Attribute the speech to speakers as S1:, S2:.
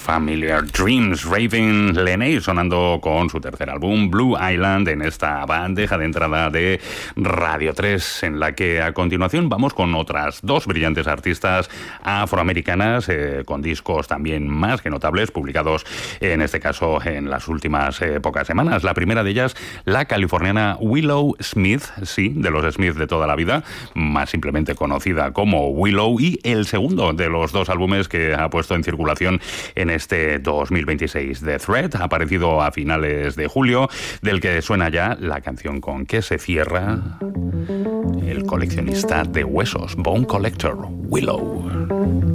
S1: Familiar Dreams, Raven Leigh sonando con su tercer álbum Blue Island en esta bandeja de entrada de Radio 3, en la que a continuación vamos con otras dos brillantes artistas afroamericanas con discos también más que notables, publicados en este caso en las últimas pocas semanas. La primera de ellas, la californiana Willow Smith, sí, de los Smith de toda la vida, más simplemente conocida como Willow, y el segundo de los dos álbumes que ha puesto en circulación en este 2026. The Thread, aparecido a finales de julio, del que suena ya la canción con que se cierra el coleccionista de huesos, Bone Collector, Willow.